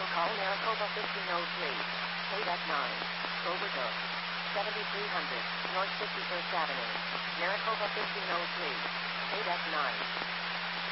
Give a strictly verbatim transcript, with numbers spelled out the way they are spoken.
Vehicle call Maricopa fifteen oh three. K nine. Overdose. seventy-three hundred North fifty-first Avenue. Maricopa fifteen oh three. K nine.